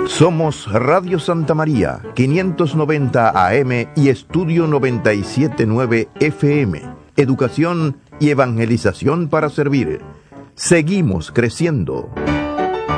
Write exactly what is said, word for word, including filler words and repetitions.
Somos Radio Santa María, quinientos noventa A M y Estudio noventa y siete punto nueve F M. Educación y evangelización para servir. Seguimos creciendo.